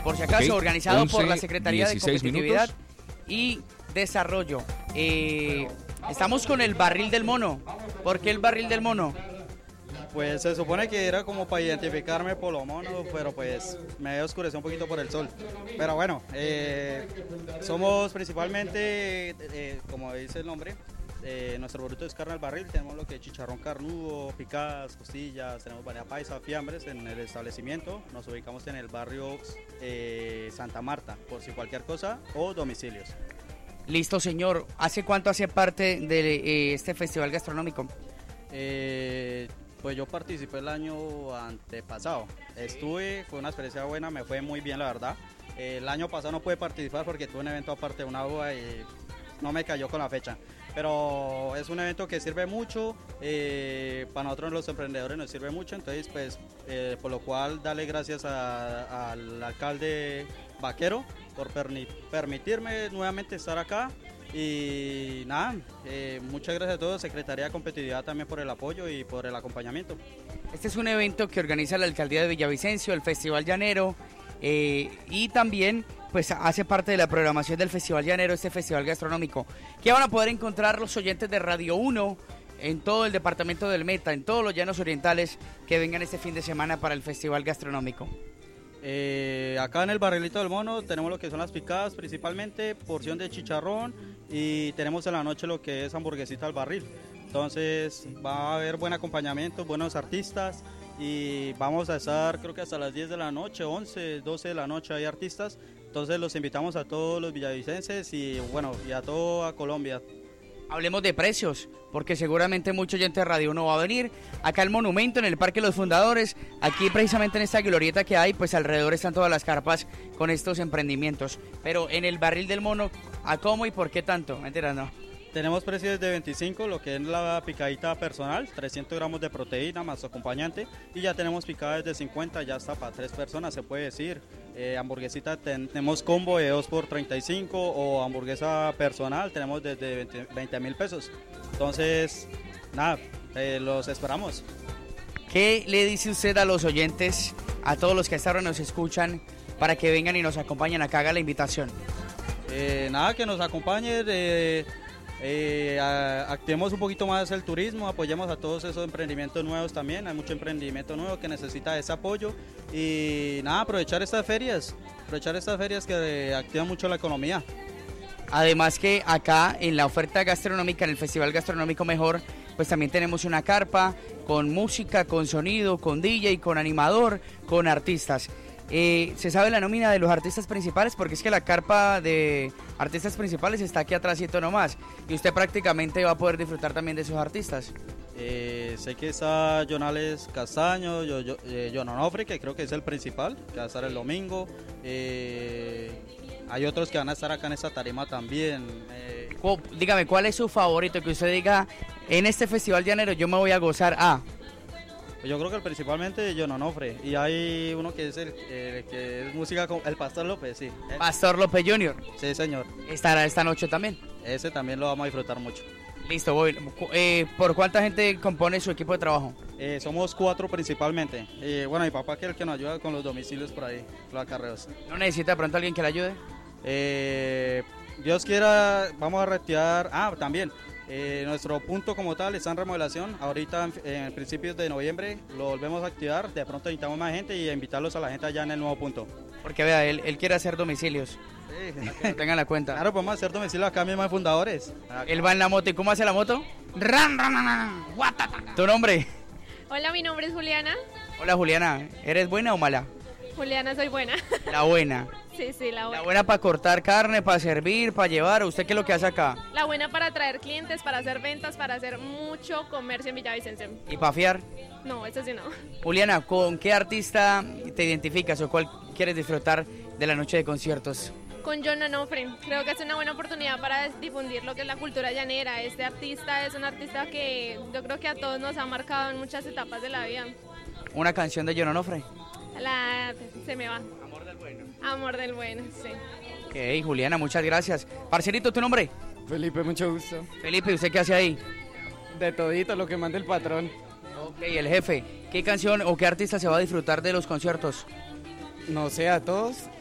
por si acaso, organizado por la Secretaría de 16 Competitividad minutos. y Desarrollo. Estamos con el Barril del Mono. ¿Por qué el Barril del Mono? Pues se supone que era como para identificarme por lo mono, pero pues me oscureció un poquito por el sol. Pero bueno, somos principalmente, como dice el nombre, nuestro producto es carne al barril. Tenemos lo que es chicharrón carnudo, picadas, costillas, tenemos bandeja paisa, fiambres en el establecimiento. Nos ubicamos en el barrio Santa Marta, por si cualquier cosa, o domicilios. Listo, señor. ¿Hace cuánto hace parte de este festival gastronómico? Pues yo participé el año antepasado. Fue una experiencia buena, me fue muy bien la verdad. El año pasado no pude participar porque tuve un evento aparte de una boda y no me cayó con la fecha. Pero es un evento que sirve mucho, para nosotros los emprendedores nos sirve mucho, entonces pues por lo cual darle gracias al alcalde Vaquero por permitirme nuevamente estar acá. Y nada, muchas gracias a todos, Secretaría de Competitividad también por el apoyo y por el acompañamiento. Este es un evento que organiza la Alcaldía de Villavicencio, el Festival Llanero, y también pues hace parte de la programación del Festival Llanero, este festival gastronómico, que van a poder encontrar los oyentes de Radio 1 en todo el departamento del Meta, en todos los llanos orientales que vengan este fin de semana para el Festival Gastronómico. Acá en el Barrilito del Mono tenemos lo que son las picadas principalmente, porción de chicharrón y tenemos en la noche lo que es hamburguesita al barril. Entonces va a haber buen acompañamiento, buenos artistas y vamos a estar creo que hasta las 10 de la noche, 11, 12 de la noche hay artistas. Entonces los invitamos a todos los villavicenses y bueno, y a toda Colombia. Hablemos de precios, porque seguramente mucha gente de Radio 1 va a venir. Acá el monumento en el Parque de los Fundadores, aquí precisamente en esta glorieta que hay, pues alrededor están todas las carpas con estos emprendimientos. Pero en el Barril del Mono, ¿a cómo y por qué tanto? Mentira, no. Tenemos precios de 25, lo que es la picadita personal, 300 gramos de proteína más su acompañante. Y ya tenemos picadas de 50, ya está para 3 personas, se puede decir. Hamburguesita tenemos combo de 2 por 35 o hamburguesa personal, tenemos desde 20,000 pesos. Entonces, nada, los esperamos. ¿Qué le dice usted a los oyentes, a todos los que hasta ahora nos escuchan, para que vengan y nos acompañen acá, haga la invitación? Nada, que nos acompañen. Activemos un poquito más el turismo, apoyemos a todos esos emprendimientos nuevos también, hay mucho emprendimiento nuevo que necesita ese apoyo y nada, aprovechar estas ferias que activan mucho la economía. Además que acá en la oferta gastronómica, en el Festival Gastronómico Mejor, pues también tenemos una carpa con música, con sonido, con DJ, con animador, con artistas. ¿Se sabe la nómina de los artistas principales? Porque es que la carpa de artistas principales está aquí atrásito nomás y usted prácticamente va a poder disfrutar también de esos artistas. Sé que está Jonales Castaño, John Onofre, que creo que es el principal, que va a estar el domingo. Hay otros que van a estar acá en esta tarima también. Dígame, ¿cuál es su favorito? Que usted diga, en este Festival Llanero yo me voy a gozar a... Yo creo que principalmente John Onofre, y hay uno que es el que es música con el Pastor López, sí. Pastor López Jr. Sí, señor. Estará esta noche también. Ese también lo vamos a disfrutar mucho. Listo, voy. ¿Por cuánta gente compone su equipo de trabajo? Somos 4 principalmente. Bueno, mi papá que es el que nos ayuda con los domicilios por ahí, los acarreos. ¿No necesita de pronto alguien que le ayude? Dios quiera, vamos a retirar. También. Nuestro punto como tal está en remodelación. Ahorita en principios de noviembre lo volvemos a activar. De pronto invitamos más gente y a invitarlos a la gente allá en el nuevo punto. Porque vea, él quiere hacer domicilios. Sí. Tengan la cuenta. Claro, podemos hacer domicilio acá mismo en Fundadores. Él va en la moto. ¿Y cómo hace la moto? ¿Tu nombre? Hola, mi nombre es Juliana. Hola, Juliana. ¿Eres buena o mala? Juliana, soy buena. La buena. Sí, la buena. La buena para cortar carne, para servir, para llevar. ¿Usted qué es lo que hace acá? La buena para atraer clientes, para hacer ventas, para hacer mucho comercio en Villavicencio. ¿Y para fiar? No, eso sí no. Juliana, ¿con qué artista te identificas o cuál quieres disfrutar de la noche de conciertos? Con John Onofre. Creo que es una buena oportunidad para difundir lo que es la cultura llanera. Este artista es un artista que yo creo que a todos nos ha marcado en muchas etapas de la vida. ¿Una canción de John Onofre? Se me va. Amor del Bueno. Amor del Bueno, sí. Ok, Juliana, muchas gracias. Parcerito, ¿tu nombre? Felipe, mucho gusto. Felipe, ¿usted qué hace ahí? De todito lo que manda el patrón. Ok, el jefe. ¿Qué canción o qué artista se va a disfrutar de los conciertos? No sé, a todos.